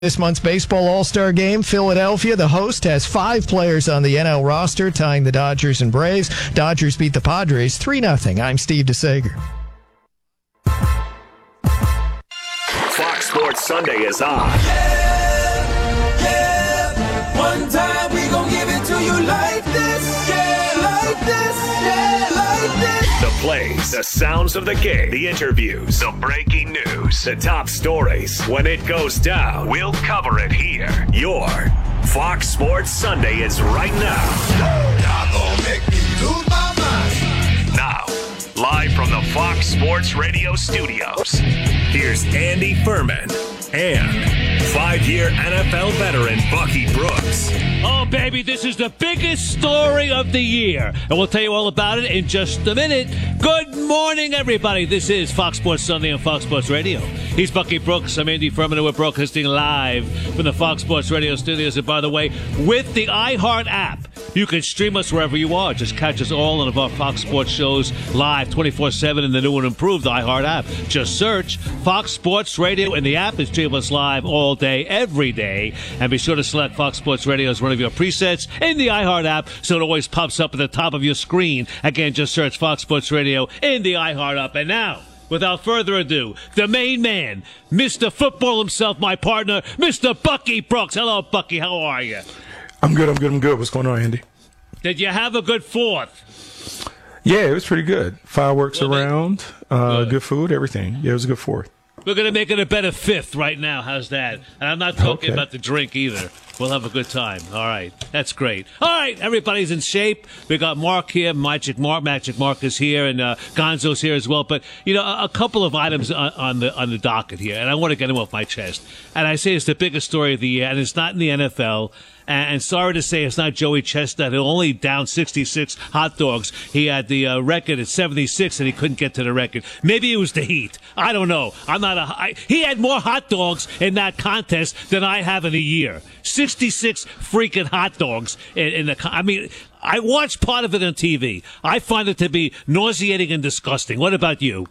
This month's Baseball All-Star Game, Philadelphia, the host, has 5 players on the NL roster, tying the Dodgers and Braves. Dodgers beat the Padres 3-0. I'm Steve DeSager. Fox Sports Sunday is on. Yeah. One time we gon' give it to you like this. Yeah, like this. Yeah, like this. The plays, the sounds of the game, the interviews, the breaking news, the top stories. When it goes down, we'll cover it here. Your Fox Sports Sunday is right now. Y'all gon' make me lose my mind. Now, live from the Fox Sports Radio studios, here's Andy Furman and 5-year NFL veteran Bucky Brooks. Oh, baby, this is the biggest story of the year, and we'll tell you all about it in just a minute. Good morning, everybody. This is Fox Sports Sunday on Fox Sports Radio. He's Bucky Brooks. I'm Andy Furman, and we're broadcasting live from the Fox Sports Radio studios. And by the way, with the iHeart app, you can stream us wherever you are. Just catch us all of our Fox Sports shows live 24/7 in the new and improved iHeart app. Just search Fox Sports Radio in the app and stream us live all day, every day. And be sure to select Fox Sports Radio as one of your presets in the iHeart app so it always pops up at the top of your screen. Again, just search Fox Sports Radio in the iHeart app. And now, without further ado, the main man, Mr. Football himself, my partner, Mr. Bucky Brooks. Hello, Bucky. How are you? I'm good. What's going on, Andy? Did you have a good 4th? Yeah, it was pretty good. Fireworks around, good food, everything. Yeah, it was a good 4th. We're going to make it a better 5th right now. How's that? And I'm not talking about the drink either. We'll have a good time. All right. That's great. All right. Everybody's in shape. We got Mark here. Magic Mark is here, and Gonzo's here as well. But, you know, a couple of items on the docket here, and I want to get them off my chest. And I say it's the biggest story of the year, and it's not in the NFL. And sorry to say, it's not Joey Chestnut, who only down 66 hot dogs. He had the record at 76, and he couldn't get to the record. Maybe it was the heat. I don't know. He had more hot dogs in that contest than I have in a year. 66 freaking hot dogs I watched part of it on TV. I find it to be nauseating and disgusting. What about you?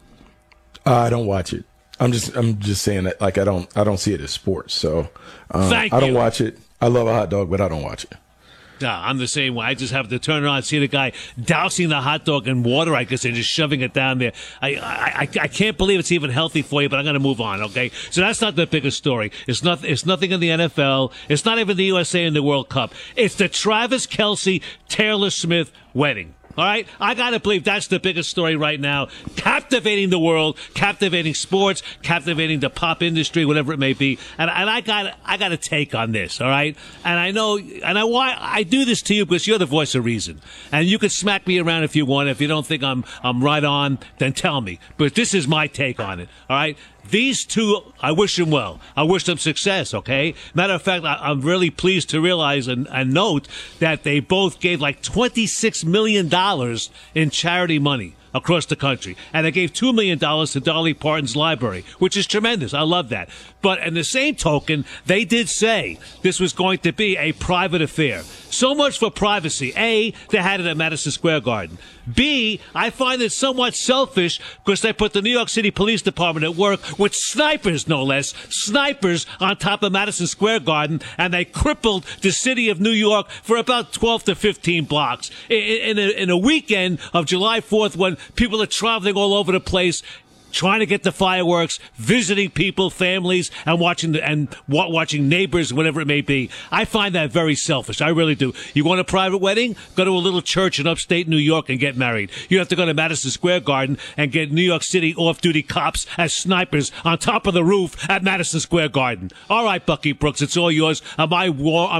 I don't watch it. I'm just saying that, like, I don't see it as sports. So I don't watch it. I love a hot dog, but I don't watch it. Nah, I'm the same way. I just have to turn around and see the guy dousing the hot dog in water, I guess, and just shoving it down there. I can't believe it's even healthy for you, but I'm going to move on, okay? So that's not the biggest story. It's nothing in the NFL. It's not even the USA in the World Cup. It's the Travis Kelce, Taylor Smith wedding. All right, I got to believe that's the biggest story right now. Captivating the world, captivating sports, captivating the pop industry, whatever it may be. And I got a take on this, all right? And why I do this to you because you're the voice of reason. And you can smack me around if you want. If you don't think I'm right on, then tell me. But this is my take on it, all right? These two, I wish them well. I wish them success, okay? Matter of fact, I'm really pleased to realize and note that they both gave like $26 million in charity money across the country. And they gave $2 million to Dolly Parton's library, which is tremendous. I love that. But in the same token, they did say this was going to be a private affair. So much for privacy. A, they had it at Madison Square Garden. B, I find it somewhat selfish because they put the New York City Police Department at work with snipers, no less, snipers on top of Madison Square Garden, and they crippled the city of New York for about 12 to 15 blocks. In a weekend of July 4th when people are traveling all over the place, trying to get the fireworks, visiting people, families, and watching neighbors, whatever it may be. I find that very selfish. I really do. You want a private wedding? Go to a little church in upstate New York and get married. You have to go to Madison Square Garden and get New York City off-duty cops as snipers on top of the roof at Madison Square Garden. All right, Bucky Brooks, it's all yours. Am I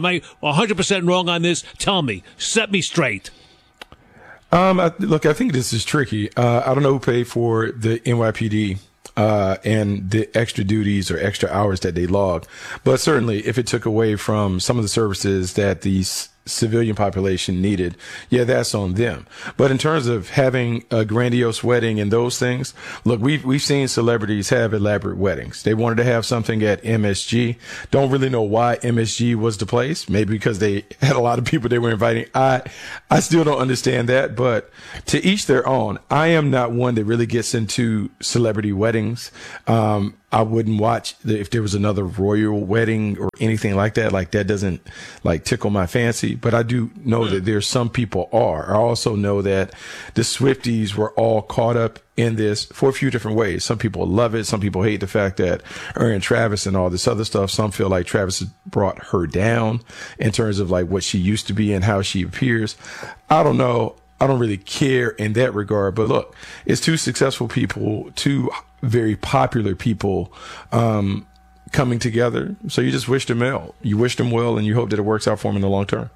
100% wrong on this? Tell me. Set me straight. Look, I think this is tricky. I don't know who paid for the NYPD and the extra duties or extra hours that they log, but certainly if it took away from some of the services that these civilian population needed, yeah, that's on them. But in terms of having a grandiose wedding and those things, look, we've seen celebrities have elaborate weddings. They wanted to have something at MSG. Don't really know why MSG was the place. Maybe because they had a lot of people they were inviting. I still don't understand that, but to each their own. I am not one that really gets into celebrity weddings. I wouldn't watch if there was another royal wedding or anything like that. Like that doesn't like tickle my fancy, but I do know that there's some people are. I also know that the Swifties were all caught up in this for a few different ways. Some people love it. Some people hate the fact that her and Travis and all this other stuff. Some feel like Travis brought her down in terms of like what she used to be and how she appears. I don't know. I don't really care in that regard, but look, it's two successful people, two very popular people, coming together. So you just wish them well. You wish them well, and you hope that it works out for them in the long term.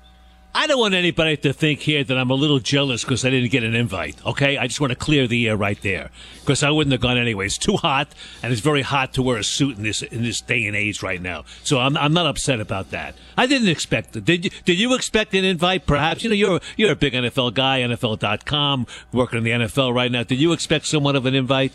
I don't want anybody to think here that I'm a little jealous because I didn't get an invite, okay? I just want to clear the air right there because I wouldn't have gone anyway. It's too hot, and it's very hot to wear a suit in this day and age right now. So I'm not upset about that. I didn't expect it. Did you expect an invite? Perhaps. You know, you're a big NFL guy, NFL.com, working in the NFL right now. Did you expect somewhat of an invite?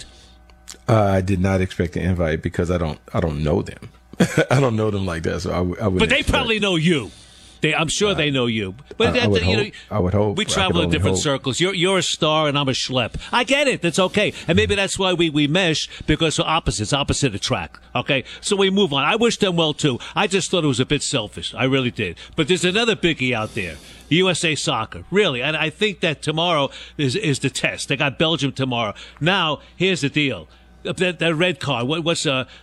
I did not expect an invite because I don't know them. I don't know them like that, so I wouldn't. But they probably know you. I'm sure they know you. But I would hope. We travel in different circles. You're a star and I'm a schlep. I get it. That's okay. And maybe that's why we mesh, because we're opposite attract. Okay? So we move on. I wish them well too. I just thought it was a bit selfish. I really did. But there's another biggie out there. USA Soccer. Really. And I think that tomorrow is the test. They got Belgium tomorrow. Now, here's the deal. That red card. What's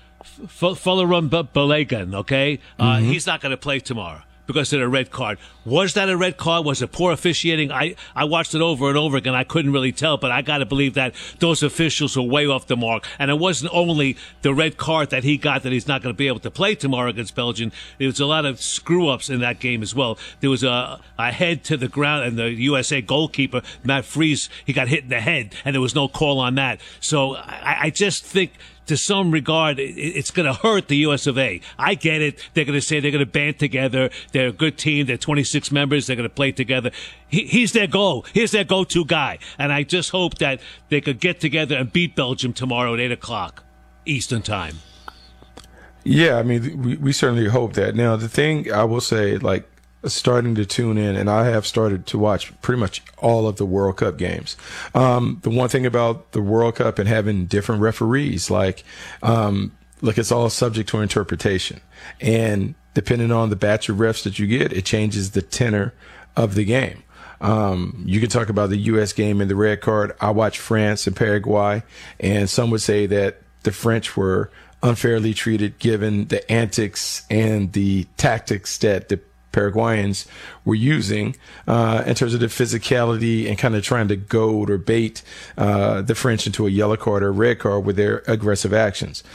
Folarin Balogun, okay? He's not going to play tomorrow because of the red card. Was that a red card? Was it poor officiating? I watched it over and over again. I couldn't really tell, but I got to believe that those officials were way off the mark. And it wasn't only the red card that he got that he's not going to be able to play tomorrow against Belgium. There was a lot of screw-ups in that game as well. There was a head to the ground, and the USA goalkeeper, Matt Freese, he got hit in the head, and there was no call on that. So I just think, to some regard, it's going to hurt the US of A. I get it. They're going to say they're going to band together. They're a good team. They're 26 members. They're going to play together. He's their goal. He's their go-to guy. And I just hope that they could get together and beat Belgium tomorrow at 8 o'clock Eastern time. Yeah, I mean, we certainly hope that. Now, the thing I will say, like, starting to tune in, and I have started to watch pretty much all of the World Cup games. The one thing about the World Cup and having different referees, like, look, it's all subject to interpretation. And depending on the batch of refs that you get, it changes the tenor of the game. You can talk about the U.S. game and the red card. I watched France and Paraguay, and some would say that the French were unfairly treated given the antics and the tactics that the Paraguayans were using in terms of the physicality and kind of trying to goad or bait the French into a yellow card or a red card with their aggressive actions.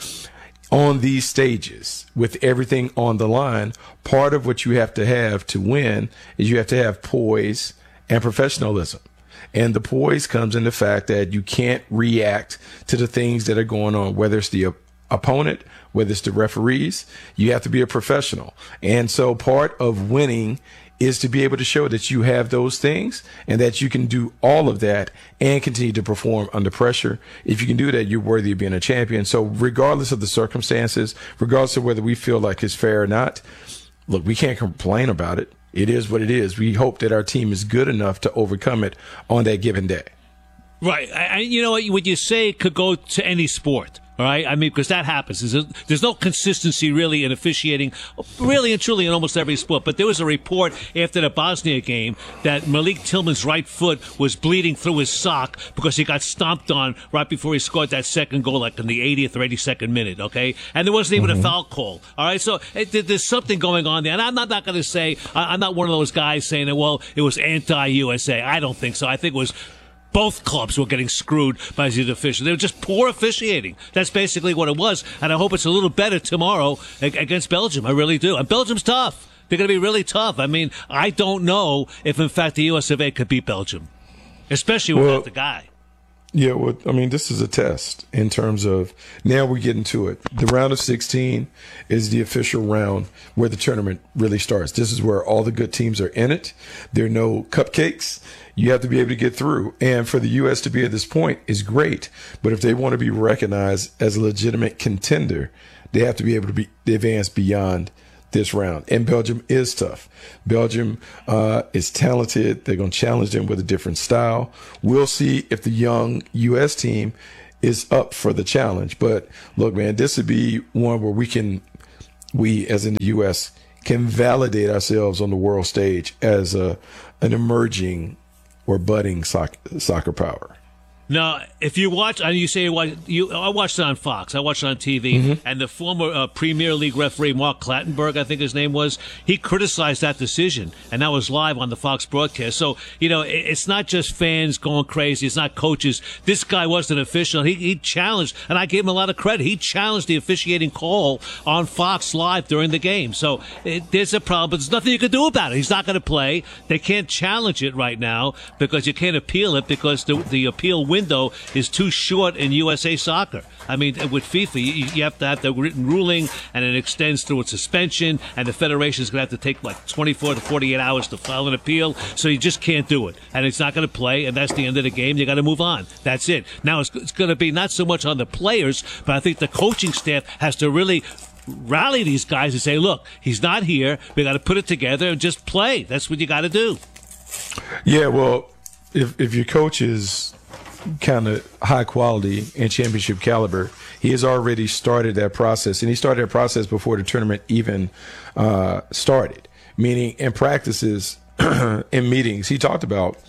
On these stages, with everything on the line, part of what you have to win is you have to have poise and professionalism. And the poise comes in the fact that you can't react to the things that are going on, whether it's the opponent, whether it's the referees. You have to be a professional. And so part of winning is to be able to show that you have those things and that you can do all of that and continue to perform under pressure. If you can do that, you're worthy of being a champion. So regardless of the circumstances, regardless of whether we feel like it's fair or not, look, we can't complain about it. It is what it is. We hope that our team is good enough to overcome it on that given day. Right. You know what you say could go to any sport. All right, I mean, because that happens. There's no consistency really in officiating, really and truly in almost every sport. But there was a report after the Bosnia game that Malik Tillman's right foot was bleeding through his sock because he got stomped on right before he scored that second goal, like in the 80th or 82nd minute, okay? And there wasn't even a foul call, all right? So there's something going on there. And I'm not going to say, I'm not one of those guys saying that, well, it was anti-USA. I don't think so. I think it was both clubs were getting screwed by these officials. They were just poor officiating. That's basically what it was. And I hope it's a little better tomorrow against Belgium. I really do. And Belgium's tough. They're going to be really tough. I mean, I don't know if, in fact, the US of A could beat Belgium, especially without the guy. Yeah, well, I mean, this is a test in terms of now we're getting to it. The round of 16 is the official round where the tournament really starts. This is where all the good teams are in it. There are no cupcakes. You have to be able to get through. And for the U.S. to be at this point is great. But if they want to be recognized as a legitimate contender, they have to be able to advance beyond this round. And Belgium is tough. Belgium is talented. They're going to challenge them with a different style. We'll see if the young U.S. team is up for the challenge. But look, man, this would be one where we as in the U.S. can validate ourselves on the world stage as an emerging or budding soccer power. Now, if you watch, and you say I watched it on Fox, I watched it on TV, and the former Premier League referee Mark Clattenburg, I think his name was, he criticized that decision, and that was live on the Fox broadcast. So, it's not just fans going crazy, it's not coaches. This guy wasn't official. He challenged, and I gave him a lot of credit. He challenged the officiating call on Fox Live during the game. So, there's a problem, but there's nothing you can do about it. He's not going to play. They can't challenge it right now because you can't appeal it because the appeal window is too short in USA Soccer. I mean, with FIFA, you have to have the written ruling, and it extends through a suspension, and the federation is going to have to take like 24 to 48 hours to file an appeal, so you just can't do it. And it's not going to play, and that's the end of the game. You got to move on. That's it. Now, it's going to be not so much on the players, but I think the coaching staff has to really rally these guys and say, look, he's not here. We got to put it together and just play. That's what you got to do. Yeah, well, if your coach is kind of high quality and championship caliber, he has already started that process, and he started that process before the tournament even started, meaning in practices in meetings he talked about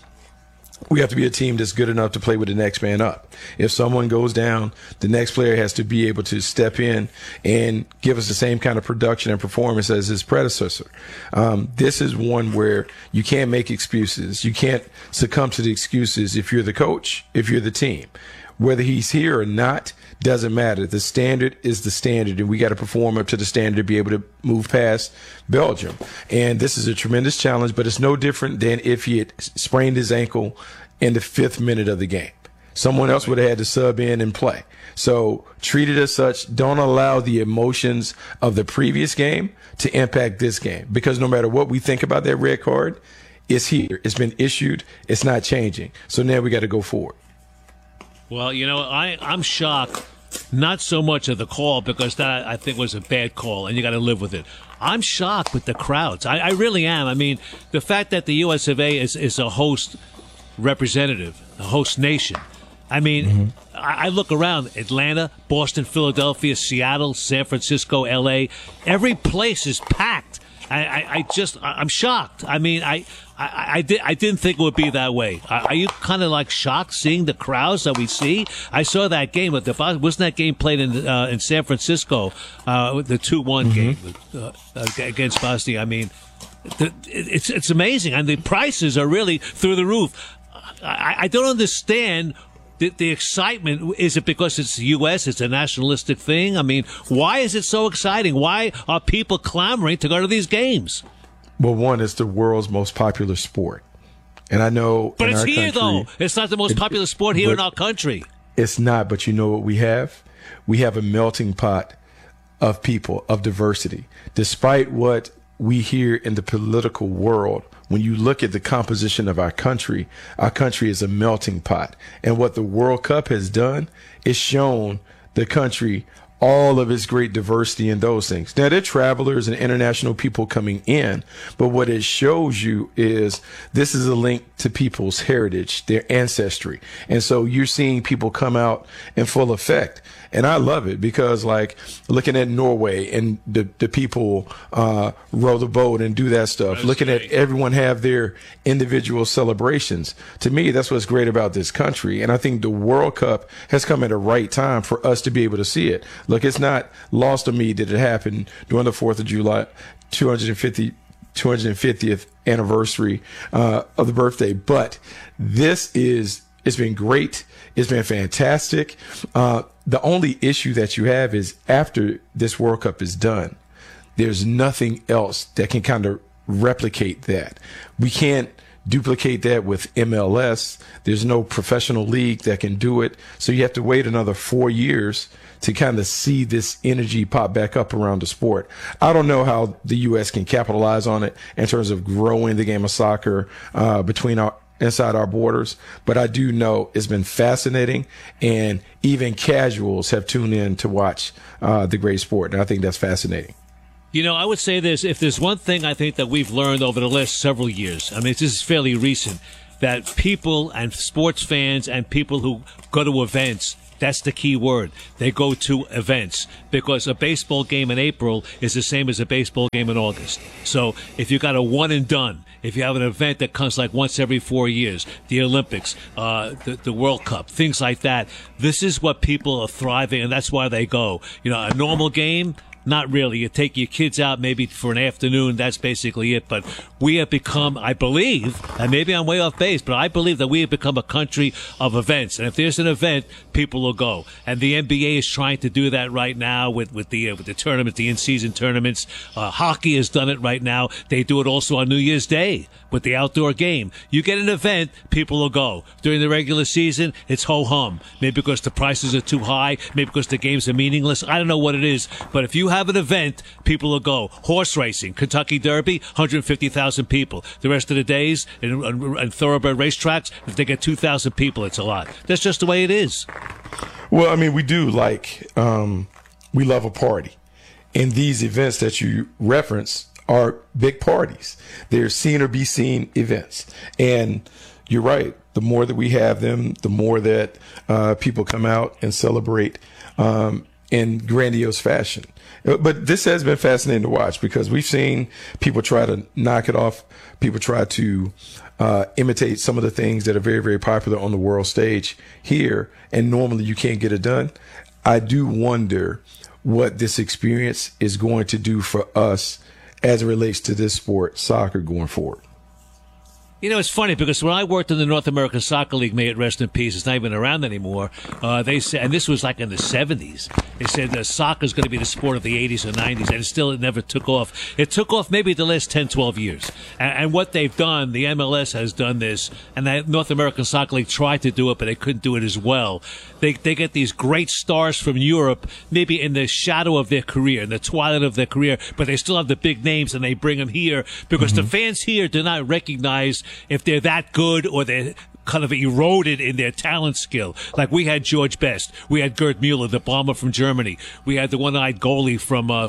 we have to be a team that's good enough to play with the next man up. If someone goes down, the next player has to be able to step in and give us the same kind of production and performance as his predecessor. This is one where you can't make excuses. You can't succumb to the excuses if you're the coach, if you're the team. Whether he's here or not doesn't matter. The standard is the standard, and we got to perform up to the standard to be able to move past Belgium. And this is a tremendous challenge, but it's no different than if he had sprained his ankle in the 5th minute of the game. Someone else would have had to sub in and play. So treat it as such. Don't allow the emotions of the previous game to impact this game, because no matter what we think about that red card, it's here. It's been issued. It's not changing. So now we got to go forward. Well, I'm shocked, not so much of the call, because that I think was a bad call, and you got to live with it. I'm shocked with the crowds. I really am. I mean, the fact that the US of A is a host representative, a host nation. I mean, I look around Atlanta, Boston, Philadelphia, Seattle, San Francisco, L.A. Every place is packed. I'm shocked. I mean, I didn't think it would be that way. Are you kind of like shocked seeing the crowds that we see? I saw that game with wasn't that game played in San Francisco, the 2-1 game against Bosnia? I mean, it's amazing, and the prices are really through the roof. I don't understand the excitement. Is it because it's the U.S., it's a nationalistic thing? I mean, why is it so exciting? Why are people clamoring to go to these games? Well, one, it's the world's most popular sport. And I know but in it's our here, country, though. It's not the most popular sport here in our country. It's not, but you know what we have? We have a melting pot of people, of diversity. Despite what we hear in the political world, when you look at the composition of our country is a melting pot. And what the World Cup has done is shown the country all of its great diversity in those things. Now, there are travelers and international people coming in, but what it shows you is this is a link to people's heritage, their ancestry. And so you're seeing people come out in full effect. And I love it because, like, looking at Norway and the people row the boat and do that stuff, looking at everyone have their individual celebrations. To me, that's what's great about this country. And I think the World Cup has come at a right time for us to be able to see it. Look, it's not lost on me that it happened during the 4th of July, 250th anniversary of the birthday. But it's been great. It's been fantastic. The only issue that you have is after this World Cup is done, there's nothing else that can kind of replicate that. We can't duplicate that with MLS. There's no professional league that can do it. So you have to wait another 4 years to kind of see this energy pop back up around the sport. I don't know how the U.S. can capitalize on it in terms of growing the game of soccer inside our borders, but I do know it's been fascinating, and even casuals have tuned in to watch the great sport, and I think that's fascinating. You know, I would say this, if there's one thing I think that we've learned over the last several years, I mean, this is fairly recent, that people and sports fans and people who go to events, that's the key word. They go to events, because a baseball game in April is the same as a baseball game in August. So if you got a one and done, if you have an event that comes like once every 4 years, the Olympics, the World Cup, things like that, this is what people are thriving, and that's why they go. You know, a normal game, not really. You take your kids out maybe for an afternoon. That's basically it. But we have become, I believe, and maybe I'm way off base, but I believe that we have become a country of events. And if there's an event, people will go. And the NBA is trying to do that right now with the tournament, the in-season tournaments. Hockey has done it right now. They do it also on New Year's Day with the outdoor game. You get an event, people will go. During the regular season, it's ho-hum. Maybe because the prices are too high. Maybe because the games are meaningless. I don't know what it is. But if you have an event, people will go. Horse racing, Kentucky Derby, 150,000 people. The rest of the days in thoroughbred racetracks, if they get 2,000 people, it's a lot. That's just the way it is. Well, I mean, we do we love a party. And these events that you reference are big parties. They're seen or be seen events. And you're right. The more that we have them, the more that people come out and celebrate in grandiose fashion. But this has been fascinating to watch, because we've seen people try to knock it off. People try to imitate some of the things that are very, very popular on the world stage here. And normally you can't get it done. I do wonder what this experience is going to do for us as it relates to this sport, soccer, going forward. You know, it's funny because when I worked in the North American Soccer League, may it rest in peace, it's not even around anymore, they said, and this was like in the 70s, they said that soccer is going to be the sport of the 80s or 90s, and it never took off. It took off maybe the last 10, 12 years. And what they've done, the MLS has done this, and the North American Soccer League tried to do it, but they couldn't do it as well. They get these great stars from Europe, maybe in the shadow of their career, in the twilight of their career, but they still have the big names, and they bring them here because the fans here do not recognize if they're that good or they're kind of eroded in their talent skill. Like we had George Best, we had Gerd Mueller, the bomber from Germany, we had the one-eyed goalie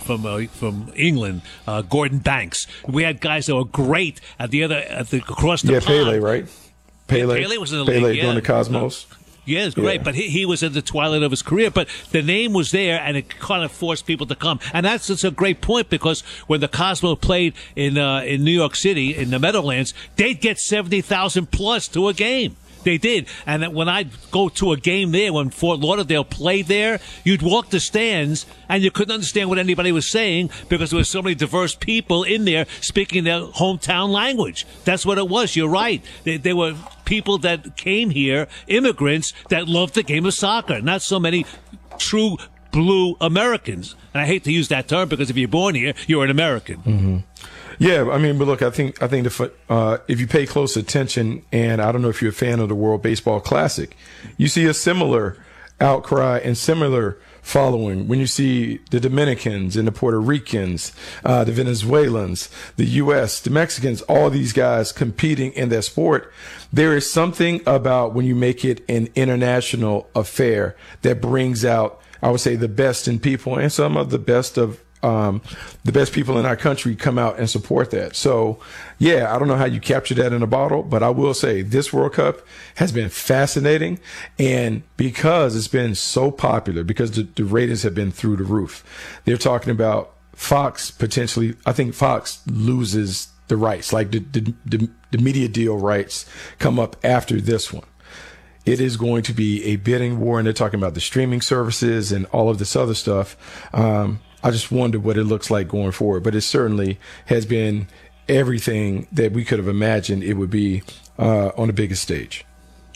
from England, Gordon Banks. We had guys that were great across the pond. Pele, right? Pele was in the league. Pele going to Cosmos. Yeah, it's great, but he was in the twilight of his career. But the name was there, and it kind of forced people to come. And that's a great point, because when the Cosmo played in New York City, in the Meadowlands, they'd get 70,000 plus to a game. They did. And when I'd go to a game there, when Fort Lauderdale played there, you'd walk the stands and you couldn't understand what anybody was saying because there were so many diverse people in there speaking their hometown language. That's what it was. You're right. They were people that came here, immigrants that loved the game of soccer, not so many true blue Americans. And I hate to use that term because if you're born here, you're an American. Mm-hmm. Yeah, I mean, but look, I think if you pay close attention, and I don't know if you're a fan of the World Baseball Classic, you see a similar outcry and similar following when you see the Dominicans and the Puerto Ricans, the Venezuelans, the U.S., the Mexicans, all these guys competing in that sport. There is something about when you make it an international affair that brings out, I would say, the best in people, and some of the best people in our country come out and support that. So, yeah, I don't know how you capture that in a bottle, but I will say this World Cup has been fascinating. And because it's been so popular, because the ratings have been through the roof, they're talking about Fox potentially, I think Fox loses the rights, like the media deal rights come up after this one. It is going to be a bidding war, and they're talking about the streaming services and all of this other stuff. I just wonder what it looks like going forward. But it certainly has been everything that we could have imagined it would be on the biggest stage.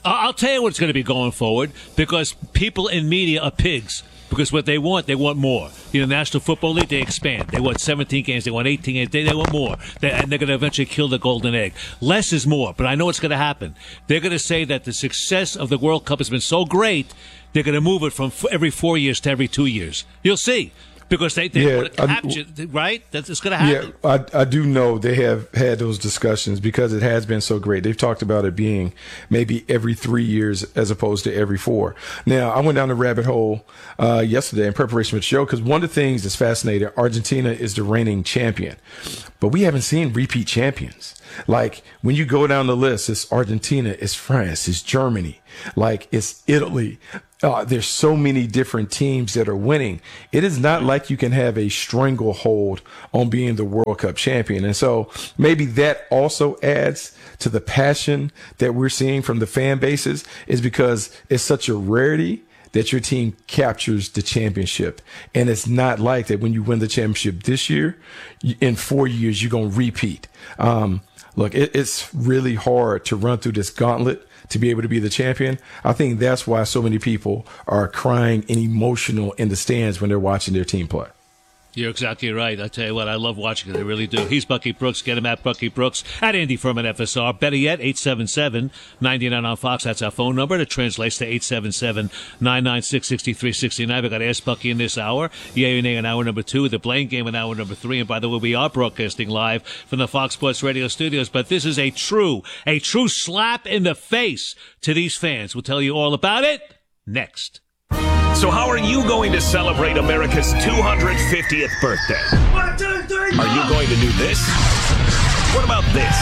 I'll tell you what's going to be going forward, because people in media are pigs. Because what they want more. The National Football League, they expand. They want 17 games. They want 18 games. They want more. And they're going to eventually kill the golden egg. Less is more, but I know what's going to happen. They're going to say that the success of the World Cup has been so great, they're going to move it from every 4 years to every 2 years. You'll see. Because they want to capture, right? That's going to happen. Yeah, I do know they have had those discussions because it has been so great. They've talked about it being maybe every 3 years as opposed to every 4. Now, I went down the rabbit hole yesterday in preparation for the show because one of the things that's fascinating, Argentina is the reigning champion. But we haven't seen repeat champions. Like, when you go down the list, it's Argentina, it's France, it's Germany, like, it's Italy. There's so many different teams that are winning. It is not like you can have a stranglehold on being the World Cup champion. And so maybe that also adds to the passion that we're seeing from the fan bases, is because it's such a rarity that your team captures the championship. And it's not like that when you win the championship this year, in 4 years, you're going to repeat. Look, it's really hard to run through this gauntlet to be able to be the champion. I think that's why so many people are crying and emotional in the stands when they're watching their team play. You're exactly right. I tell you what, I love watching it. I really do. He's Bucky Brooks. Get him at Bucky Brooks, at Andy Furman FSR. Better yet, 877-99 on Fox. That's our phone number. It translates to 877-996-6369. We've got to Ask Bucky in this hour. Yay or nay in hour number 2. The Blame Game in hour number 3. And by the way, we are broadcasting live from the Fox Sports Radio studios. But this is a true slap in the face to these fans. We'll tell you all about it next. So how are you going to celebrate America's 250th birthday? 1, 2, 3, Are you going to do this? What about this?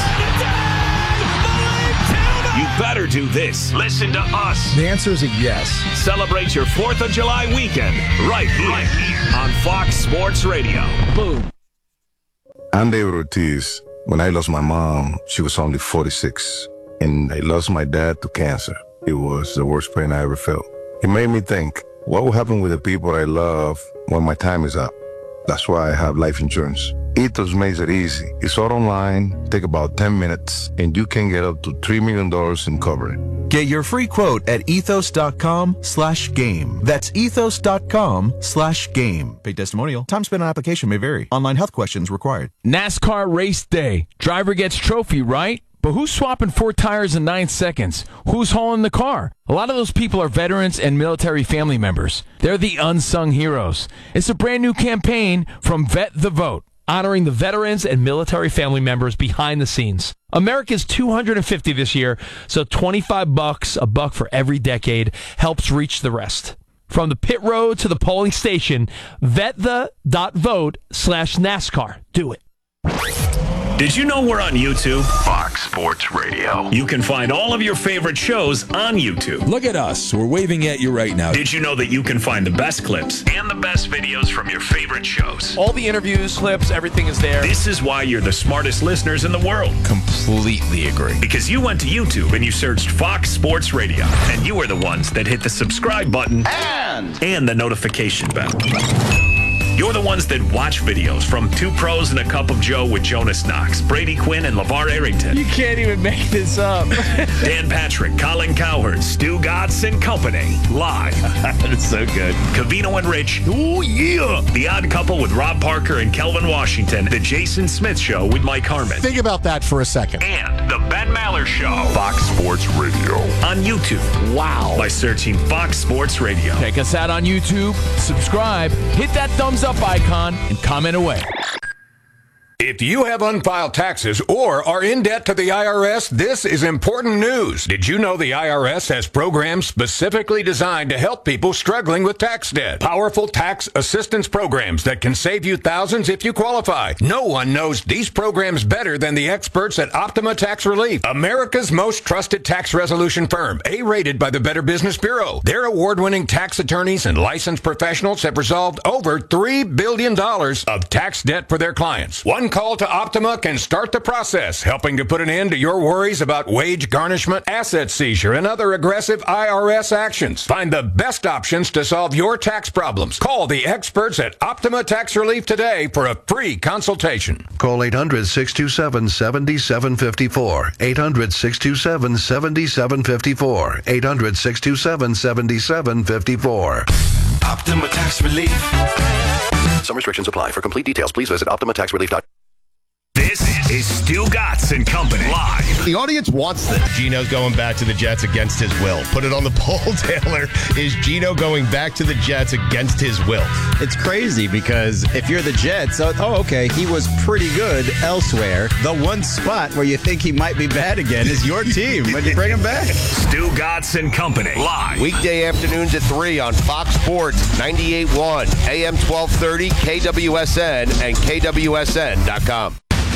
You better do this. Listen to us. The answer is a yes. Celebrate your 4th of July weekend right here on Fox Sports Radio. Boom. I'm David Ortiz. When I lost my mom, she was only 46. And I lost my dad to cancer. It was the worst pain I ever felt. It made me think, what will happen with the people I love when my time is up? That's why I have life insurance. Ethos makes it easy. It's all online, take about 10 minutes, and you can get up to $3 million in coverage. Get your free quote at ethos.com/game. That's ethos.com/game. Paid testimonial. Time spent on application may vary. Online health questions required. NASCAR race day. Driver gets trophy, right? But who's swapping 4 tires in 9 seconds? Who's hauling the car? A lot of those people are veterans and military family members. They're the unsung heroes. It's a brand new campaign from Vet the Vote, honoring the veterans and military family members behind the scenes. America's 250 this year, so $25, a buck for every decade, helps reach the rest. From the pit road to the polling station, vetThe.vote/NASCAR. Do it. Did you know we're on YouTube? Fox Sports Radio. You can find all of your favorite shows on YouTube. Look at us. We're waving at you right now. Did you know that you can find the best clips and the best videos from your favorite shows? All the interviews, clips, everything is there. This is why you're the smartest listeners in the world. Completely agree. Because you went to YouTube and you searched Fox Sports Radio. And you were the ones that hit the subscribe button and the notification bell. You're the ones that watch videos from Two Pros and a Cup of Joe with Jonas Knox, Brady Quinn, and LeVar Arrington. You can't even make this up. Dan Patrick, Colin Cowherd, Stu Gatz and Company. Live. That's so good. Covino and Rich. Oh, yeah. The Odd Couple with Rob Parker and Kelvin Washington. The Jason Smith Show with Mike Harmon. Think about that for a second. And The Ben Maller Show. Fox Sports Radio. On YouTube. Wow. By searching Fox Sports Radio. Check us out on YouTube, subscribe, hit that thumbs up icon, and comment away. If you have unfiled taxes or are in debt to the IRS, this is important news. Did you know the IRS has programs specifically designed to help people struggling with tax debt? Powerful tax assistance programs that can save you thousands if you qualify. No one knows these programs better than the experts at Optima Tax Relief, America's most trusted tax resolution firm, A-rated by the Better Business Bureau. Their award-winning tax attorneys and licensed professionals have resolved over $3 billion of tax debt for their clients. One call to Optima can start the process, helping to put an end to your worries about wage garnishment, asset seizure, and other aggressive IRS actions. Find the best options to solve your tax problems. Call the experts at Optima Tax Relief today for a free consultation. Call 800-627-7754. 800-627-7754. 800-627-7754. Optima Tax Relief. Some restrictions apply. For complete details, please visit OptimaTaxRelief.com. This is Stu Gatz and Company live. The audience wants this. Gino's going back to the Jets against his will. Put it on the poll, Taylor. Is Gino going back to the Jets against his will? It's crazy because if you're the Jets, okay, he was pretty good elsewhere. The one spot where you think he might be bad again is your team when you bring him back. Stu Gatz and Company live. Weekday afternoons at 3 on Fox Sports 98.1, AM 1230, KWSN, and KWSN.com.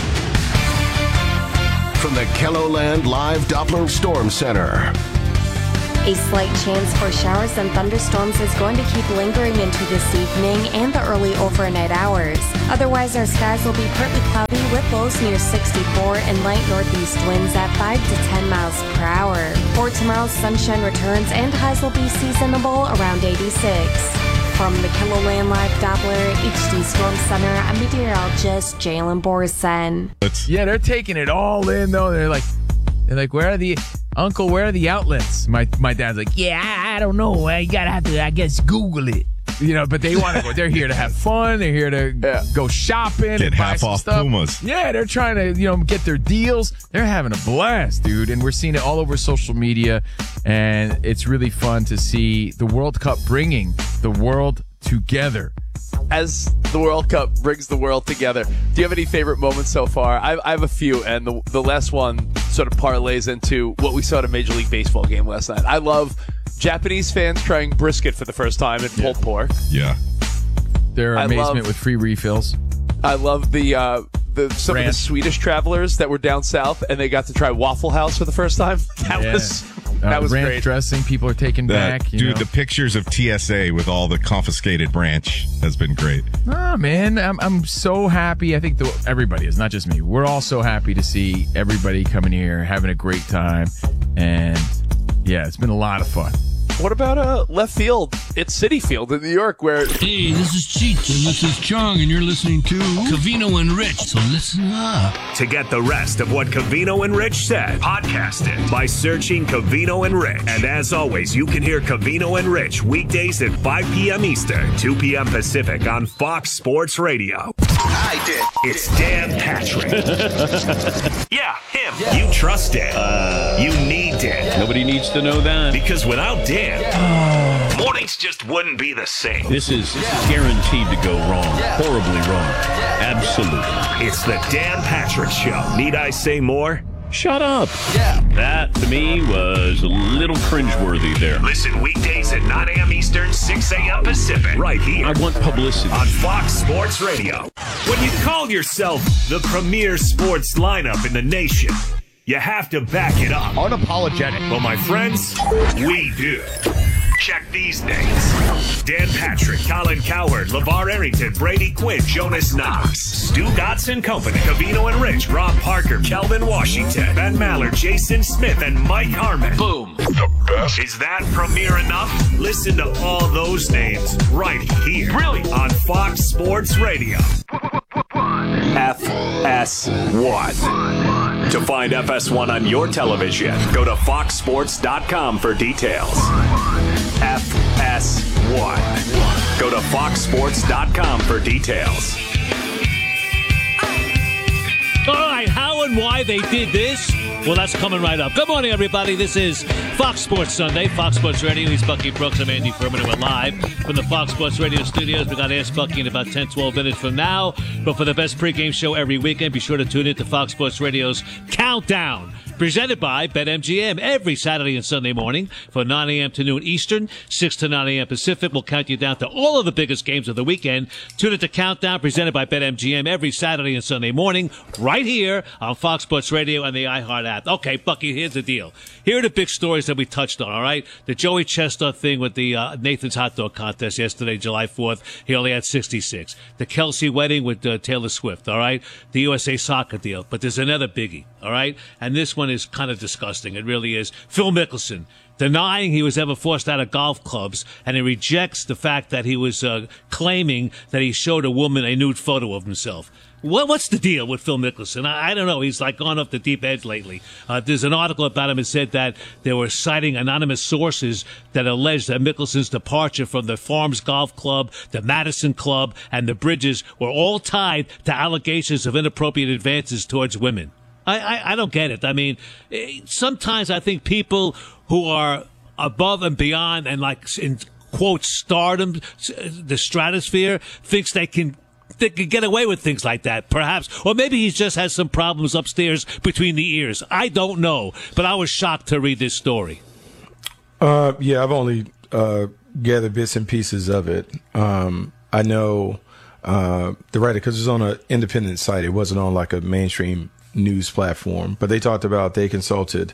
From the KELOLAND Live Doppler Storm Center. A slight chance for showers and thunderstorms is going to keep lingering into this evening and the early overnight hours. Otherwise, our skies will be partly cloudy with lows near 64 and light northeast winds at 5 to 10 miles per hour. For tomorrow, sunshine returns and highs will be seasonable around 86. From the KELOLAND Live Doppler HD Storm Center, I'm meteorologist Jalen Borson. Yeah, they're taking it all in, though. They're like, where are the outlets? My dad's like, yeah, I don't know. I gotta have to, I guess, Google it. But they want to go. They're here to have fun. They're here to go shopping and buy some stuff. Pumas. Yeah, they're trying to, get their deals. They're having a blast, dude. And we're seeing it all over social media. And it's really fun to see the World Cup bringing the world together. As the World Cup brings the world together, do you have any favorite moments so far? I have a few, and the last one sort of parlays into what we saw at a Major League Baseball game last night. I love Japanese fans trying brisket for the first time in pulled pork. Yeah. Their amazement with free refills. I love some of the Swedish travelers that were down south and they got to try Waffle House for the first time. That was ranch great. Dressing people are taking back. Dude, the pictures of TSA with all the confiscated ranch has been great. Oh, man, I'm so happy. I think everybody is, not just me. We're all so happy to see everybody coming here, having a great time. And, yeah, it's been a lot of fun. What about left field? It's Citi Field in New York where... Hey, this is Cheech and this is Chong and you're listening to Covino and Rich, so listen up. To get the rest of what Covino and Rich said, podcast it by searching Covino and Rich. And as always, you can hear Covino and Rich weekdays at 5 p.m. Eastern, 2 p.m. Pacific on Fox Sports Radio. I did. It's Dan Patrick. Yeah, him. Yeah. You trust Dan. You need Dan. Nobody needs to know that. Because without Dan, mornings just wouldn't be the same. This is guaranteed to go wrong. Horribly wrong. Absolutely. It's the Dan Patrick Show. Need I say more? Shut up. Yeah. That, to me, was a little cringeworthy there. Listen weekdays at 9 a.m. Eastern, 6 a.m. Pacific. Right here. I want publicity. On Fox Sports Radio. When you call yourself the premier sports lineup in the nation, you have to back it up. Unapologetic. Well, my friends, we do. Check these names. Dan Patrick, Colin Cowherd, LeVar Arrington, Brady Quinn, Jonas Knox, Stu Gatz and Company, Covino and Rich, Rob Parker, Kelvin Washington, Ben Maller, Jason Smith, and Mike Harmon. Boom. The best. Is that premiere enough? Listen to all those names right here. Really? On Fox Sports Radio. FS1. To find FS1 on your television, go to foxsports.com for details. FS1. Go to foxsports.com for details. All right, how and why they did this? Well, that's coming right up. Good morning, everybody. This is Fox Sports Sunday, Fox Sports Radio. He's Bucky Brooks. I'm Andy Furman, and we're live from the Fox Sports Radio studios. We got Ask Bucky in about 10, 12 minutes from now. But for the best pregame show every weekend, be sure to tune in to Fox Sports Radio's Countdown Presented by BetMGM every Saturday and Sunday morning from 9 a.m. to noon Eastern, 6 to 9 a.m. Pacific. We'll count you down to all of the biggest games of the weekend. Tune in to Countdown, presented by BetMGM every Saturday and Sunday morning, right here on Fox Sports Radio and the iHeart app. Okay, Bucky, here's the deal. Here are the big stories that we touched on, all right? The Joey Chestnut thing with the Nathan's Hot Dog Contest yesterday, July 4th. He only had 66. The Kelsey wedding with Taylor Swift, all right? The USA Soccer deal. But there's another biggie, all right? And this one is kind of disgusting. It really is. Phil Mickelson, denying he was ever forced out of golf clubs, and he rejects the fact that he was claiming that he showed a woman a nude photo of himself. What's the deal with Phil Mickelson? I don't know. He's like gone off the deep edge lately. There's an article about him that said that they were citing anonymous sources that alleged that Mickelson's departure from the Farms Golf Club, the Madison Club, and the Bridges were all tied to allegations of inappropriate advances towards women. I don't get it. I mean, sometimes I think people who are above and beyond and like in quote stardom, the stratosphere, thinks they can get away with things like that, perhaps. Or maybe he just has some problems upstairs between the ears. I don't know, but I was shocked to read this story. Yeah, I've only gathered bits and pieces of it. I know the writer, because it was on an independent site. It wasn't on like a mainstream news platform, but they talked about they consulted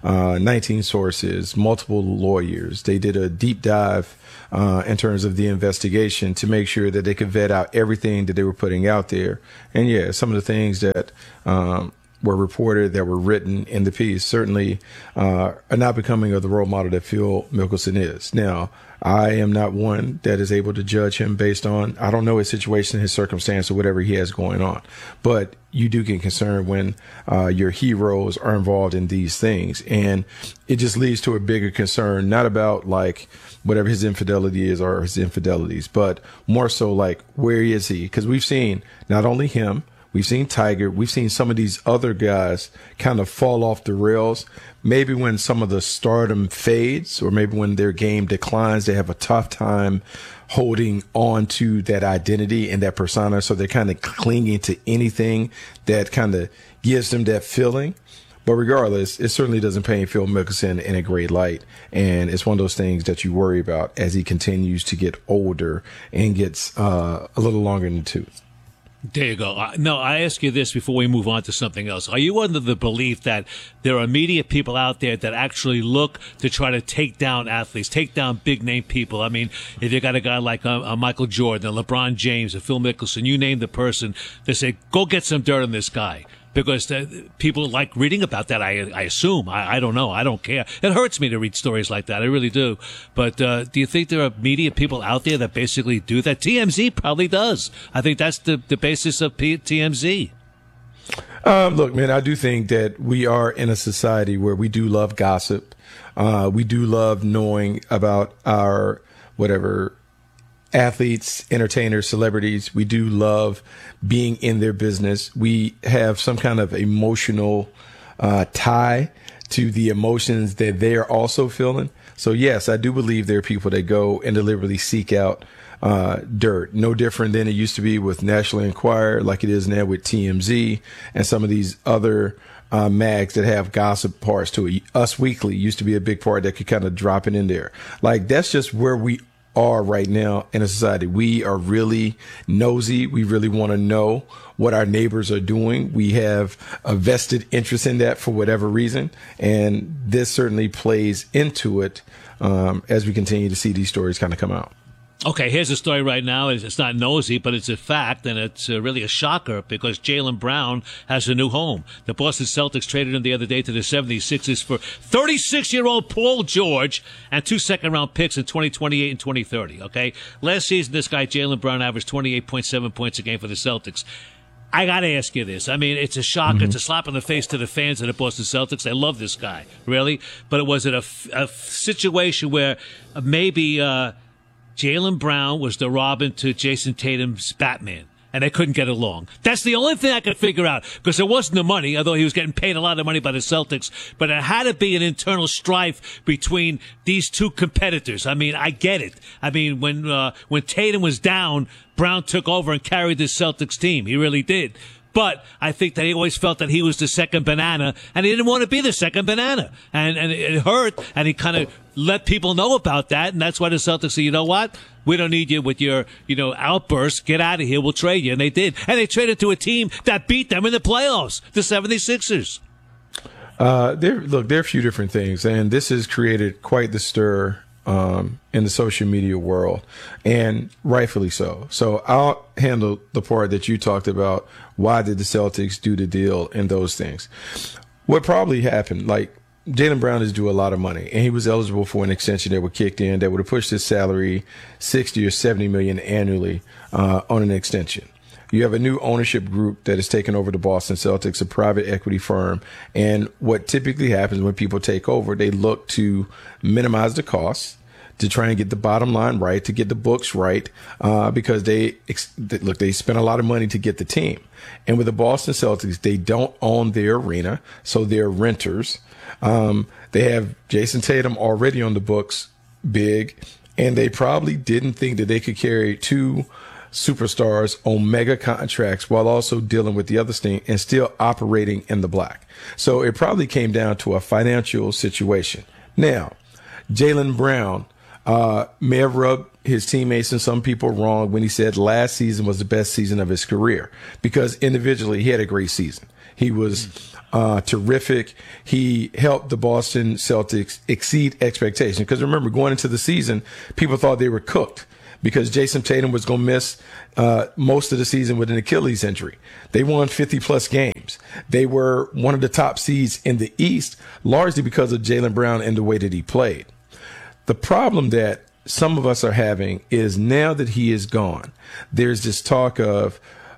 19 sources, multiple lawyers. They did a deep dive in terms of the investigation to make sure that they could vet out everything that they were putting out there. And yeah, some of the things that were reported, that were written in the piece, certainly are not becoming of the role model that Phil Mickelson is. Now, I am not one that is able to judge him based on, I don't know his situation, his circumstance, or whatever he has going on. But you do get concerned when your heroes are involved in these things. And it just leads to a bigger concern, not about like whatever his infidelity is or his infidelities, but more so like, where is he? Because we've seen not only him, we've seen Tiger, we've seen some of these other guys kind of fall off the rails. Maybe when some of the stardom fades, or maybe when their game declines, they have a tough time holding on to that identity and that persona. So they're kind of clinging to anything that kind of gives them that feeling. But regardless, it certainly doesn't paint Phil Mickelson in a great light. And it's one of those things that you worry about as he continues to get older and gets a little longer in the tooth. There you go. No, I ask you this before we move on to something else. Are you under the belief that there are media people out there that actually look to try to take down athletes, take down big-name people? I mean, if you got a guy like Michael Jordan, LeBron James, or Phil Mickelson, you name the person, they say, go get some dirt on this guy. Because people like reading about that, I assume. I don't know. I don't care. It hurts me to read stories like that. I really do. But do you think there are media people out there that basically do that? TMZ probably does. I think that's the basis of TMZ. Look, man, I do think that we are in a society where we do love gossip. We do love knowing about our whatever athletes, entertainers, celebrities. We do love being in their business. We have some kind of emotional tie to the emotions that they are also feeling. So yes, I do believe there are people that go and deliberately seek out dirt. No different than it used to be with National Enquirer, like it is now with TMZ and some of these other mags that have gossip parts to it. Us Weekly used to be a big part that could kind of drop it in there. Like that's just where we are right now in a society. We are really nosy. We really want to know what our neighbors are doing. We have a vested interest in that for whatever reason. And this certainly plays into it as we continue to see these stories kind of come out. Okay, here's a story right now. It's not nosy, but it's a fact, and it's really a shocker because Jaylen Brown has a new home. The Boston Celtics traded him the other day to the 76ers for 36-year-old Paul George and 2 second-round picks in 2028 and 2030, okay? Last season, this guy, Jaylen Brown, averaged 28.7 points a game for the Celtics. I got to ask you this. I mean, it's a shock. Mm-hmm. It's a slap in the face to the fans of the Boston Celtics. They love this guy, really. But was it a situation where maybe Jaylen Brown was the Robin to Jason Tatum's Batman, and they couldn't get along? That's the only thing I could figure out, because there wasn't the money, although he was getting paid a lot of money by the Celtics, but it had to be an internal strife between these two competitors. I mean, I get it. I mean, when Tatum was down, Brown took over and carried the Celtics team. He really did. But I think that he always felt that he was the second banana, and he didn't want to be the second banana. And it hurt, and he kind of let people know about that, and that's why the Celtics said, you know what? We don't need you with your, outbursts. Get out of here. We'll trade you. And they did. And they traded to a team that beat them in the playoffs, the 76ers. There are a few different things, and this has created quite the stir in the social media world, and rightfully so. So I'll handle the part that you talked about. Why did the Celtics do the deal and those things? What probably happened, like Jaylen Brown is due a lot of money, and he was eligible for an extension that would kicked in that would have pushed his salary $60 or $70 million annually on an extension. You have a new ownership group that has taken over the Boston Celtics, a private equity firm. And what typically happens when people take over, they look to minimize the costs, to try and get the bottom line right, to get the books right, because they spent a lot of money to get the team. And with the Boston Celtics, they don't own their arena, so they're renters. They have Jason Tatum already on the books, big, and they probably didn't think that they could carry two superstars on mega contracts while also dealing with the other thing and still operating in the black. So it probably came down to a financial situation. Now, Jaylen Brown may have rubbed his teammates and some people wrong when he said last season was the best season of his career, because individually he had a great season. He was terrific. He helped the Boston Celtics exceed expectations. Because remember, going into the season, people thought they were cooked, because Jason Tatum was going to miss most of the season with an Achilles injury. They won 50-plus games. They were one of the top seeds in the East, largely because of Jaylen Brown and the way that he played. The problem that some of us are having is now that he is gone, there's this talk of,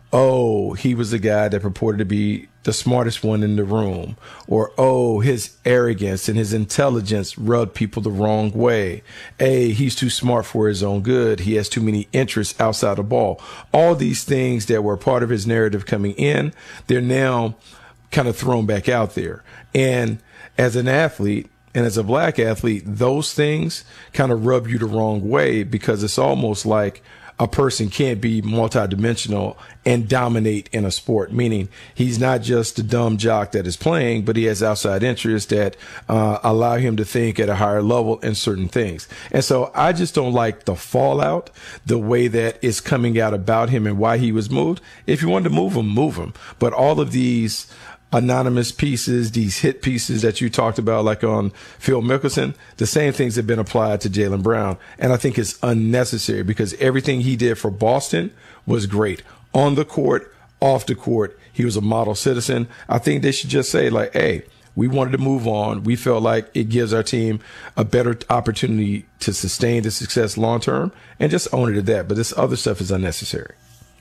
oh, he was the guy that purported to be the smartest one in the room, or, oh, his arrogance and his intelligence rubbed people the wrong way. Hey, he's too smart for his own good. He has too many interests outside the ball. All these things that were part of his narrative coming in, they're now kind of thrown back out there. And as an athlete, and as a black athlete, those things kind of rub you the wrong way, because it's almost like a person can't be multidimensional and dominate in a sport, meaning he's not just the dumb jock that is playing, but he has outside interests that allow him to think at a higher level in certain things. And so I just don't like the fallout, the way that it's coming out about him and why he was moved. If you wanted to move him, move him. But all of these anonymous pieces, these hit pieces that you talked about, like on Phil Mickelson, the same things have been applied to Jaylen Brown. And I think it's unnecessary, because everything he did for Boston was great. On the court, off the court, he was a model citizen. I think they should just say, like, hey, we wanted to move on. We felt like it gives our team a better opportunity to sustain the success long term, and just own it at that. But this other stuff is unnecessary.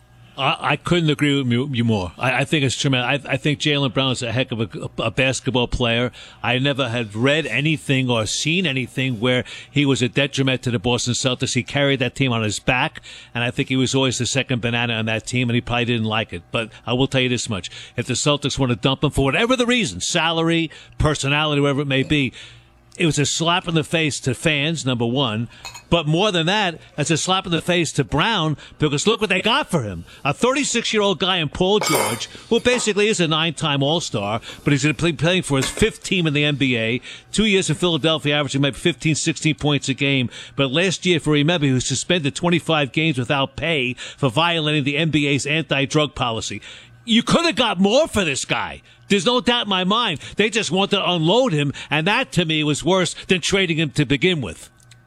I couldn't agree with you more. I think it's tremendous. I think Jaylen Brown is a heck of a basketball player. I never had read anything or seen anything where he was a detriment to the Boston Celtics. He carried that team on his back, and I think he was always the second banana on that team, and he probably didn't like it. But I will tell you this much. If the Celtics want to dump him for whatever the reason, salary, personality, whatever it may be, it was a slap in the face to fans, number one. But more than that, it's a slap in the face to Brown, because look what they got for him. A 36-year-old guy in Paul George, who basically is a 9-time All-Star, but he's going to be playing for his 5th team in the NBA. 2 years in Philadelphia, averaging maybe 15, 16 points a game. But last year, if you remember, he was suspended 25 games without pay for violating the NBA's anti-drug policy. You could have got more for this guy. There's no doubt in my mind. They just wanted to unload him, and that, to me, was worse than trading him to begin with.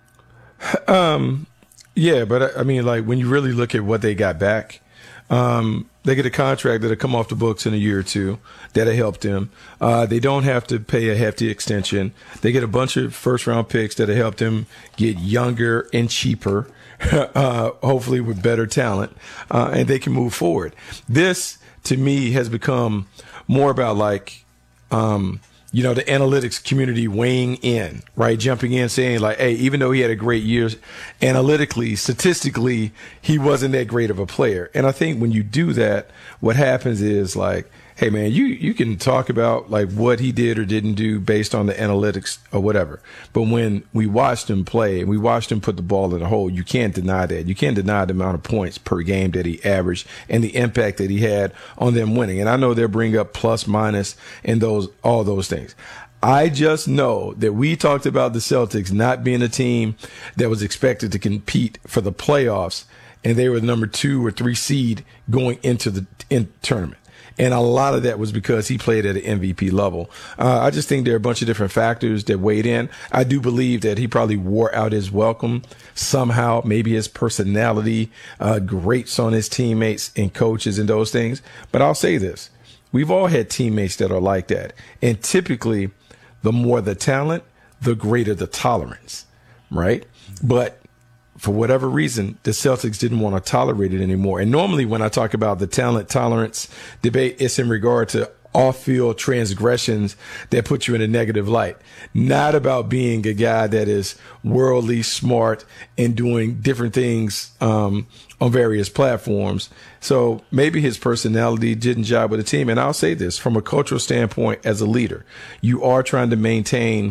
Yeah, but I mean, like, when you really look at what they got back, they get a contract that'll come off the books in a year or two that'll help them. They don't have to pay a hefty extension. They get a bunch of first-round picks that'll help them get younger and cheaper, hopefully with better talent, and they can move forward. This, to me, has become more about, like, the analytics community weighing in, right? Jumping in, saying, like, hey, even though he had a great year, analytically, statistically, he wasn't that great of a player. And I think when you do that, what happens is, like, hey man, you can talk about like what he did or didn't do based on the analytics or whatever. But when we watched him play and we watched him put the ball in the hole, you can't deny that. You can't deny the amount of points per game that he averaged and the impact that he had on them winning. And I know they'll bring up plus, minus, and all those things. I just know that we talked about the Celtics not being a team that was expected to compete for the playoffs, and they were the number 2 or 3 seed going into the tournament. And a lot of that was because he played at an MVP level. I just think there are a bunch of different factors that weighed in. I do believe that he probably wore out his welcome somehow. Maybe his personality grates on his teammates and coaches and those things. But I'll say this. We've all had teammates that are like that. And typically, the more the talent, the greater the tolerance, right? But for whatever reason, the Celtics didn't want to tolerate it anymore. And normally when I talk about the talent tolerance debate, it's in regard to off-field transgressions that put you in a negative light, not about being a guy that is worldly smart and doing different things on various platforms. So maybe his personality didn't jive with the team. And I'll say this, from a cultural standpoint, as a leader, you are trying to maintain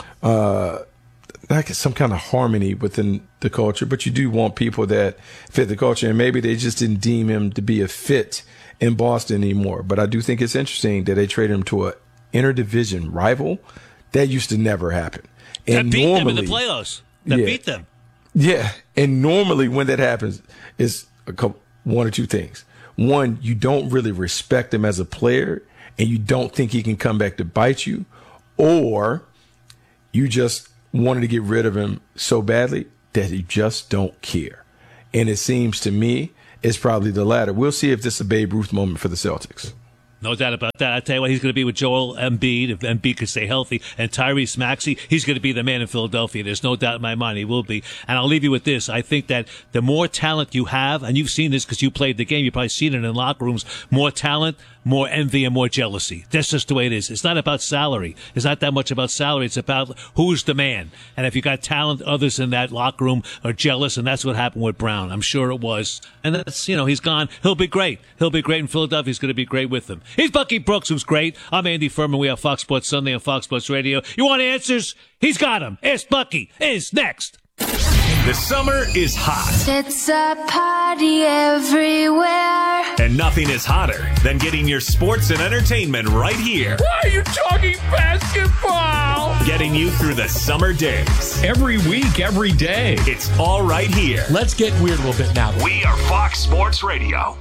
like some kind of harmony within the culture, but you do want people that fit the culture. And maybe they just didn't deem him to be a fit in Boston anymore. But I do think it's interesting that they traded him to an interdivision rival. That used to never happen. And that beat them in the playoffs. Beat them. Yeah. And normally when that happens, it's one or two things. One, you don't really respect him as a player and you don't think he can come back to bite you, or you just wanted to get rid of him so badly that you just don't care. And it seems to me it's probably the latter. We'll see if this is a Babe Ruth moment for the Celtics. No doubt about that. I tell you what, he's going to be with Joel Embiid, if Embiid can stay healthy, and Tyrese Maxey. He's going to be the man in Philadelphia. There's no doubt in my mind he will be. And I'll leave you with this. I think that the more talent you have, and you've seen this because you played the game, you've probably seen it in locker rooms, more talent, more envy, and more jealousy. That's just the way it is. It's not about salary. It's not that much about salary. It's about who's the man. And if you got talent, others in that locker room are jealous, and that's what happened with Brown. I'm sure it was. And that's, he's gone. He'll be great. He'll be great in Philadelphia. He's going to be great with them. He's Bucky Brooks, who's great. I'm Andy Furman. We have Fox Sports Sunday on Fox Sports Radio. You want answers? He's got them. Ask Bucky is next. The summer is hot. It's a party everywhere. And nothing is hotter than getting your sports and entertainment right here. Why are you talking basketball? Getting you through the summer days. Every week, every day. It's all right here. Let's get weird a little bit now. We are Fox Sports Radio.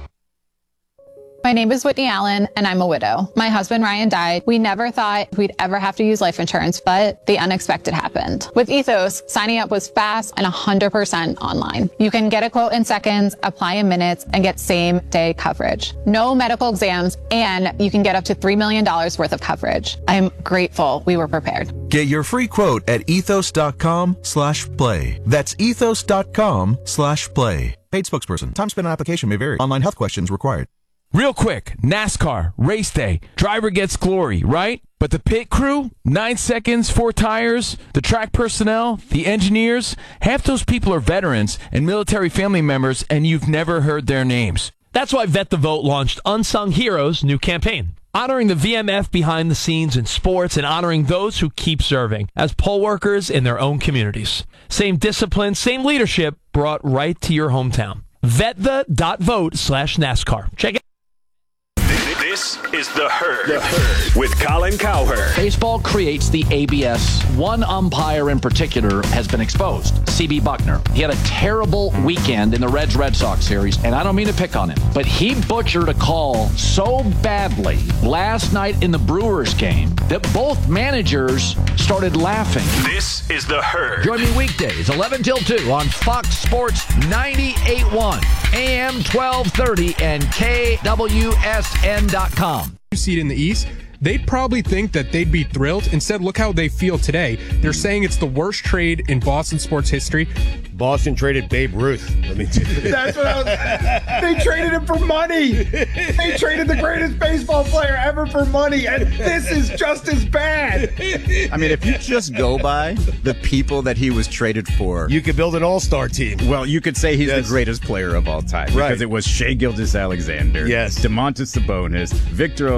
My name is Whitney Allen, and I'm a widow. My husband, Ryan, died. We never thought we'd ever have to use life insurance, but the unexpected happened. With Ethos, signing up was fast and 100% online. You can get a quote in seconds, apply in minutes, and get same-day coverage. No medical exams, and you can get up to $3 million worth of coverage. I'm grateful we were prepared. Get your free quote at ethos.com/play. That's ethos.com/play. Paid spokesperson. Time spent on application may vary. Online health questions required. Real quick, NASCAR, race day, driver gets glory, right? But the pit crew, 9 seconds, 4 tires, the track personnel, the engineers, half those people are veterans and military family members, and you've never heard their names. That's why Vet the Vote launched Unsung Heroes' new campaign, honoring the VMF behind the scenes in sports and honoring those who keep serving as poll workers in their own communities. Same discipline, same leadership brought right to your hometown. VetThe.vote/NASCAR. Check it. This is The Herd, with Colin Cowherd. Baseball creates the ABS. One umpire in particular has been exposed, C.B. Buckner. He had a terrible weekend in the Reds-Red Sox series, and I don't mean to pick on him, but he butchered a call so badly last night in the Brewers game that both managers started laughing. This is The Herd. Join me weekdays, 11 till 2 on Fox Sports 98.1, AM 1230, and KWSN.com. Seed in the East, they'd probably think that they'd be thrilled. Instead, look how they feel today. They're saying it's the worst trade in Boston sports history. Boston traded Babe Ruth. That's what they traded him for money. They traded the greatest baseball player ever for money, and this is just as bad. I mean, if you just go by the people that he was traded for, you could build an all-star team. Well, you could say he's the greatest player of all time because it was Shai Gilgeous-Alexander, yes, Domantas Sabonis, Victor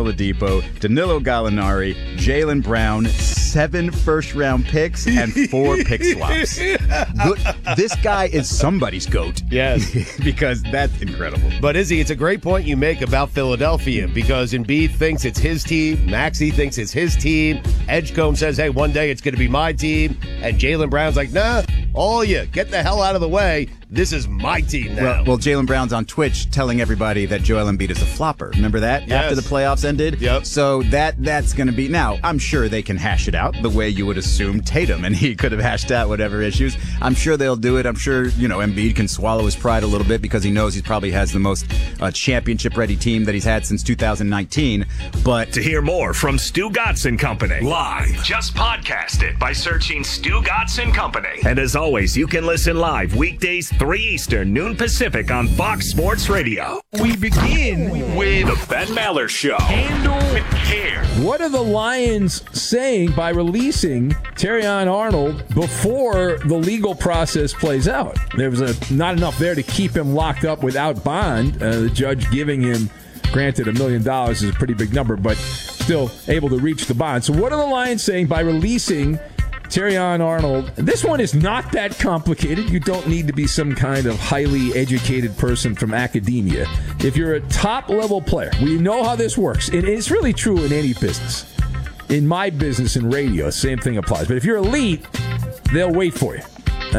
Oladipo, Danilo Gallinari, Jaylen Brown, 7 first-round picks, and 4 pick swaps. This guy is somebody's GOAT. Yes. Because that's incredible. But Izzy, it's a great point you make about Philadelphia because Embiid thinks it's his team, Maxey thinks it's his team, Edgecombe says, hey, one day it's going to be my team, and Jaylen Brown's like, nah, all you, get the hell out of the way. This is my team now. Well, Jaylen Brown's on Twitch telling everybody that Joel Embiid is a flopper. Remember that? Yes. After the playoffs ended? Yep. So that's going to be... Now, I'm sure they can hash it out the way you would assume Tatum and he could have hashed out whatever issues. I'm sure they'll do it. I'm sure, Embiid can swallow his pride a little bit because he knows he probably has the most championship-ready team that he's had since 2019. But to hear more from Stu Gotts & Company live, just podcast it by searching Stu Gotts & Company. And as always, you can listen live weekdays 3 Eastern, noon Pacific on Fox Sports Radio. We begin with The Ben Maller Show. Handle with care. What are the Lions saying by releasing Terrion Arnold before the legal process plays out? There was not enough there to keep him locked up without bond. The judge giving him, granted, $1 million is a pretty big number, but still able to reach the bond. So what are the Lions saying by releasing Terrion Arnold? This one is not that complicated. You don't need to be some kind of highly educated person from academia. If you're a top-level player, we know how this works. And it's really true in any business. In my business in radio, same thing applies. But if you're elite, they'll wait for you.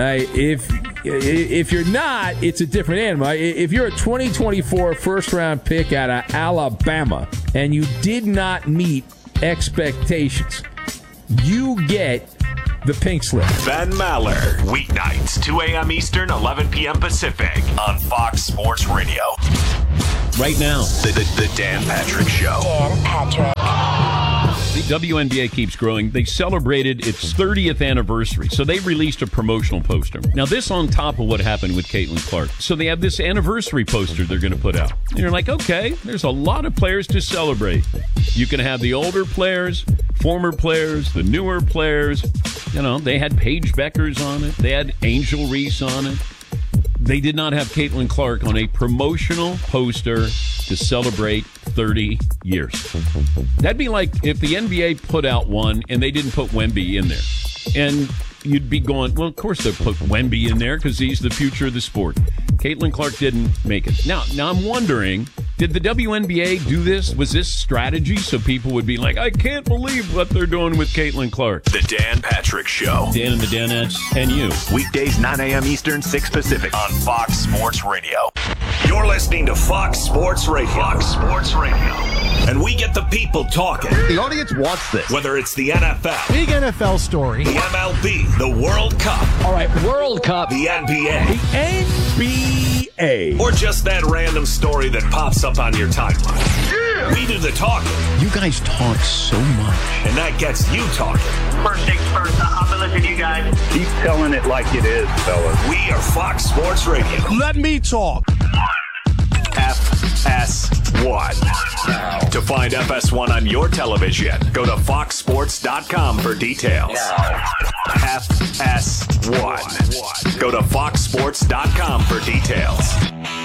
If you're not, it's a different animal. If you're a 2024 first-round pick out of Alabama and you did not meet expectations, you get the pink slip. Ben Maller, weeknights, 2 a.m. Eastern, 11 p.m. Pacific on Fox Sports Radio. Right now, the Dan Patrick Show. Dan Patrick. The WNBA keeps growing. They celebrated its 30th anniversary, so they released a promotional poster. Now, this on top of what happened with Caitlin Clark. So they have this anniversary poster they're going to put out. And you're like, okay, there's a lot of players to celebrate. You can have the older players, former players, the newer players. They had Paige Beckers on it. They had Angel Reese on it. They did not have Caitlin Clark on a promotional poster to celebrate 30 years. That'd be like if the NBA put out one and they didn't put Wemby in there. And you'd be going, well, of course they'll put Wemby in there because he's the future of the sport. Caitlin Clark didn't make it. Now I'm wondering, did the WNBA do this? Was this strategy so people would be like, I can't believe what they're doing with Caitlin Clark? The Dan Patrick Show. Dan and the Danettes and you. Weekdays, 9 a.m. Eastern, 6 Pacific on Fox Sports Radio. You're listening to Fox Sports Radio. Fox Sports Radio. And we get the people talking. The audience wants this. Whether it's the NFL. Big NFL story. The MLB. The World Cup. All right, World Cup. The NBA. The NBA. Or just that random story that pops up on your timeline. Yeah. We do the talking. You guys talk so much. And that gets you talking. First things first, I'm going to listen to you guys. Keep telling it like it is, fellas. We are Fox Sports Radio. Let me talk. FS1. To find FS1 on your television, go to foxsports.com for details. FS1. Go to foxsports.com for details.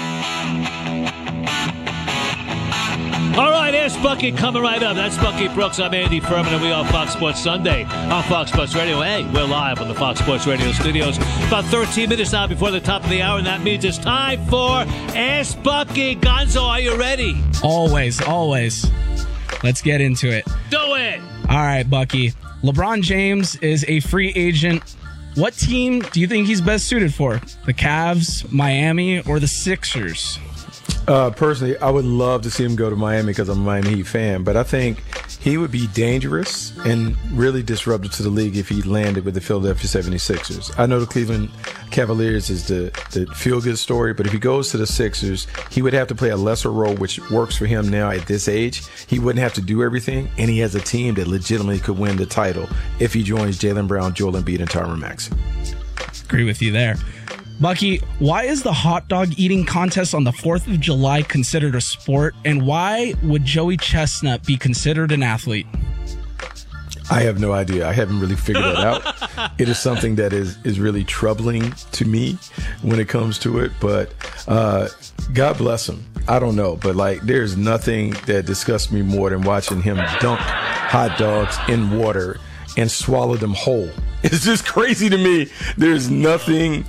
All right, there's Bucky coming right up. That's Bucky Brooks. I'm Andy Furman, and we are Fox Sports Sunday on Fox Sports Radio. Hey, we're live on the Fox Sports Radio studios. About 13 minutes now before the top of the hour, and that means it's time for Ask Bucky. Gonzo, are you ready? Always. Let's get into it. Do it! All right, Bucky. LeBron James is a free agent. What team do you think he's best suited for? The Cavs, Miami, or the Sixers? Personally, I would love to see him go to Miami because I'm a Miami Heat fan, but I think he would be dangerous and really disruptive to the league if he landed with the Philadelphia 76ers. I know the Cleveland Cavaliers is the feel-good story, but if he goes to the Sixers, he would have to play a lesser role, which works for him now at this age. He wouldn't have to do everything, and he has a team that legitimately could win the title if he joins Jaylen Brown, Joel Embiid, and Tyrone Maxey. Agree with you there. Bucky, why is the hot dog eating contest on the 4th of July considered a sport, and why would Joey Chestnut be considered an athlete? I have no idea. I haven't really figured that out. It is something that is really troubling to me when it comes to it, but God bless him. I don't know, but like there's nothing that disgusts me more than watching him dunk hot dogs in water and swallow them whole. It's just crazy to me. There's nothing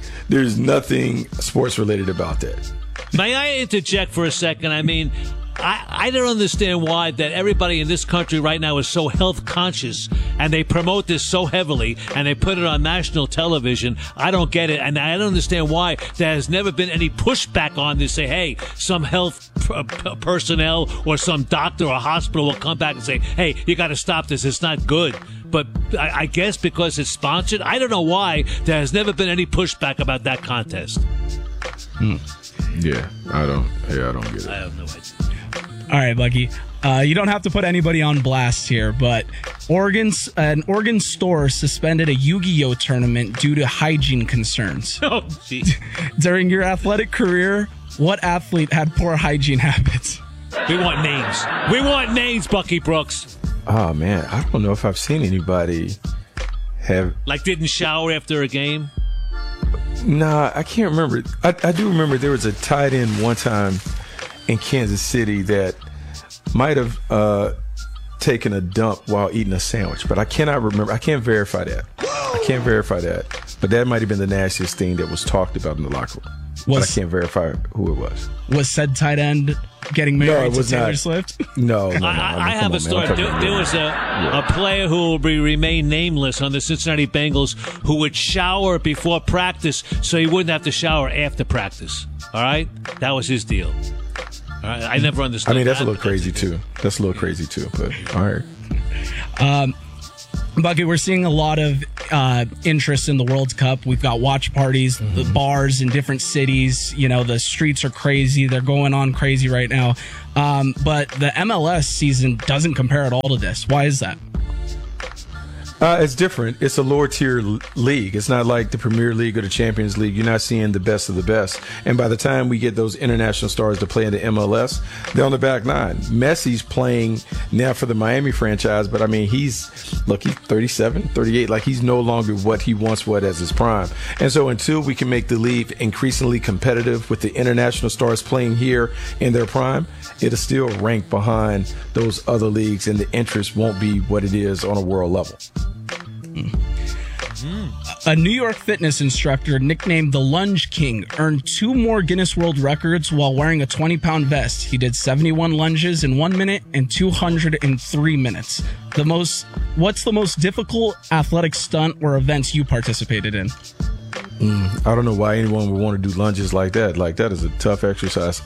sports related about that. May I interject for a second? I mean, I don't understand why that everybody in this country right now is so health conscious and they promote this so heavily and they put it on national television. I don't get it. And I don't understand why there has never been any pushback on this. Say, hey, some health personnel or some doctor or hospital will come back and say, hey, you got to stop this. It's not good. But I guess because it's sponsored, I don't know why there has never been any pushback about that contest. Yeah, I don't get it. I have no idea. All right, Bucky. You don't have to put anybody on blast here, but an Oregon store suspended a Yu-Gi-Oh tournament due to hygiene concerns. Oh, geez. During your athletic career, what athlete had poor hygiene habits? We want names. We want names, Bucky Brooks. Oh, man. I don't know if I've seen anybody have... Like didn't shower after a game? Nah, I can't remember. I do remember there was a tight end one time in Kansas City that might have taken a dump while eating a sandwich, but I cannot remember. I can't verify that. But that might have been the nastiest thing that was talked about in the locker room. But I can't verify who it was. Was said tight end getting married to Taylor Swift? No. I have a story. There was a player who will remain nameless on the Cincinnati Bengals who would shower before practice so he wouldn't have to shower after practice. All right? That was his deal. All right? I never understood. I mean, that's a little crazy, too. But all right. Bucky, we're seeing a lot of interest in the World Cup. We've got watch parties, the bars in different cities. You know, the streets are crazy. They're going on crazy right now. But the MLS season doesn't compare at all to this. Why is that? It's different. It's a lower tier league. It's not like the Premier League or the Champions League. You're not seeing the best of the best. And by the time we get those international stars to play in the MLS, they're on the back nine. Messi's playing now for the Miami franchise, but I mean, he's 37, 38. Like he's no longer what he once was as his prime. And so until we can make the league increasingly competitive with the international stars playing here in their prime, it'll still rank behind those other leagues and the interest won't be what it is on a world level. A New York fitness instructor nicknamed the Lunge King earned 2 more Guinness World Records while wearing a 20-pound vest. He did 71 lunges in 1 minute and 200 in 3 minutes. What's the most difficult athletic stunt or events you participated in? I don't know why anyone would want to do lunges like that. Like that is a tough exercise.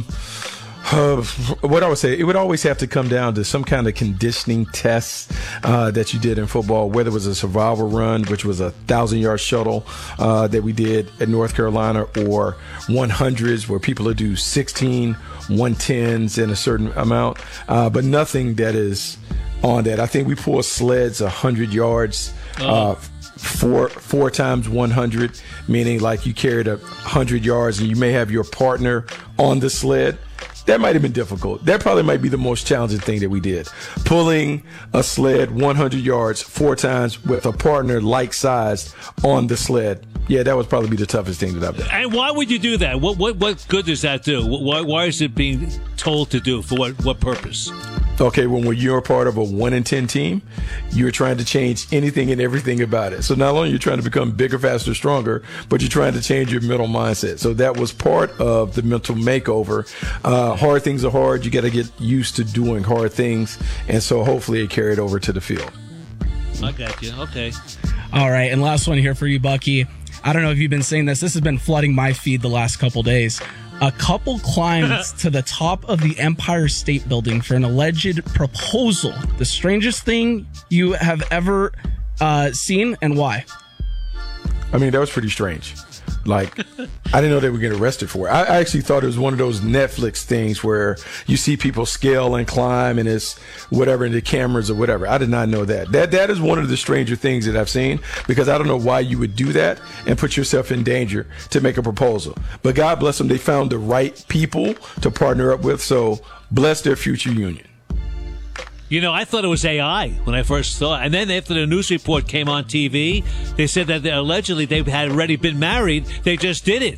What I would say, it would always have to come down to some kind of conditioning test that you did in football, whether it was a survival run, which was a 1,000-yard shuttle that we did at North Carolina, or 100s where people will do 16 110s in a certain amount, but nothing that is on that. I think we pull sleds 100 yards. Four times 100, meaning like you carried 100 yards and you may have your partner on the sled. That might have been difficult. That probably might be the most challenging thing that we did. Pulling a sled 100 yards 4 times with a partner like-sized on the sled. Yeah, that would probably be the toughest thing that I've done. And why would you do that? What good does that do? Why is it being told to do? For what purpose? Okay, when you're a part of a 1 in 10 team, you're trying to change anything and everything about it. So not only are you trying to become bigger, faster, stronger, but you're trying to change your mental mindset. So that was part of the mental makeover. Hard things are hard. You got to get used to doing hard things. And so hopefully it carried over to the field. I got you. Okay. All right. And last one here for you, Bucky. I don't know if you've been seeing this. This has been flooding my feed the last couple days. A couple climbed to the top of the Empire State Building for an alleged proposal. The strangest thing you have ever seen, and why? I mean, that was pretty strange. Like, I didn't know they would get arrested for it. I actually thought it was one of those Netflix things where you see people scale and climb and it's whatever in the cameras or whatever. I did not know that. That is one of the stranger things that I've seen, because I don't know why you would do that and put yourself in danger to make a proposal. But God bless them. They found the right people to partner up with. So bless their future union. You know, I thought it was AI when I first saw it. And then after the news report came on TV, they said that allegedly they had already been married. They just did it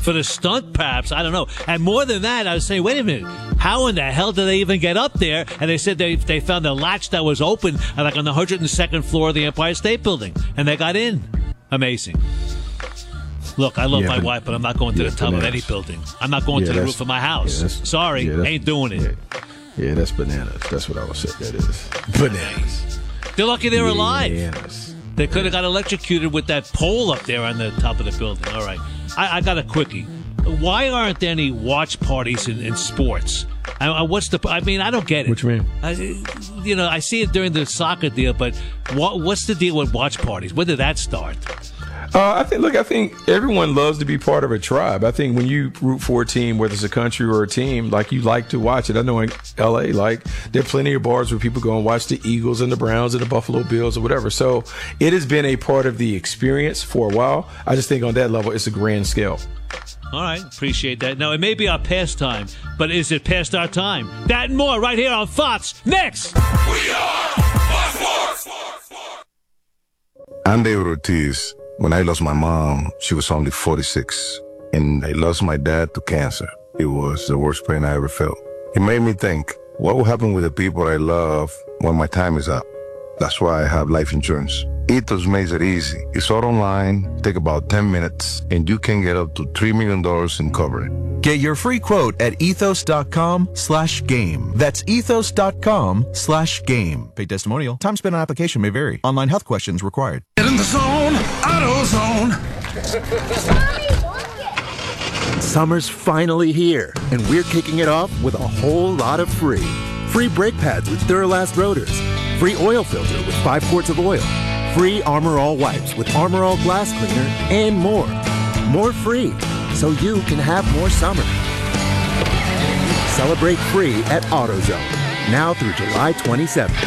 For the stunt, perhaps. I don't know. And more than that, I was saying, wait a minute. How in the hell did they even get up there? And they said they found a latch that was open, like on the 102nd floor of the Empire State Building. And they got in. Amazing. Look, I love my wife, but I'm not going to the top of any building. I'm not going to the roof of my house. Sorry, ain't doing it. Yeah, that's bananas. That's what I would say that is. Bananas. They're lucky they're alive. Bananas. They could have got electrocuted with that pole up there on the top of the building. All right. I got a quickie. Why aren't there any watch parties in sports? I don't get it. What you mean? I see it during the soccer deal, but what's the deal with watch parties? When did that start? I think everyone loves to be part of a tribe. I think when you root for a team, whether it's a country or a team, like you like to watch it. I know in LA, there are plenty of bars where people go and watch the Eagles and the Browns and the Buffalo Bills or whatever. So it has been a part of the experience for a while. I just think on that level, it's a grand scale. All right, appreciate that. Now, it may be our pastime, but is it past our time? That and more right here on Fox. Next! We are Fox Sports! I'm David Ortiz. When I lost my mom, she was only 46, and I lost my dad to cancer. It was the worst pain I ever felt. It made me think, what will happen with the people I love when my time is up? That's why I have life insurance. Ethos makes it easy. It's all online, take about 10 minutes, and you can get up to $3 million in coverage. Get your free quote at ethos.com/game. That's ethos.com/game. Paid testimonial. Time spent on application may vary. Online health questions required. Get in the zone, AutoZone. Summer's finally here, and we're kicking it off with a whole lot of free. Free brake pads with Duralast rotors. Free oil filter with 5 quarts of oil. Free Armor All wipes with Armor All glass cleaner, and more. More free, so you can have more summer. Celebrate free at AutoZone, now through July 27th.